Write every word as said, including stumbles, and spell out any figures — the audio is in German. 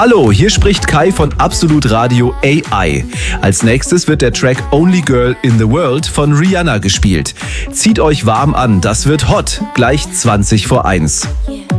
Hallo, hier spricht Kai von Absolut Radio A I. Als nächstes wird der Track Only Girl in the World von Rihanna gespielt. Zieht euch warm an, das wird hot, gleich zwanzig vor eins.